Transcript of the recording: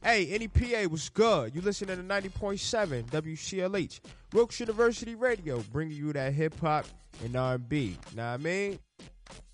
Hey, NEPA was good. You listening to 90.7 WCLH, Wilkes University Radio, bringing you that hip hop and R&B. Know what I mean?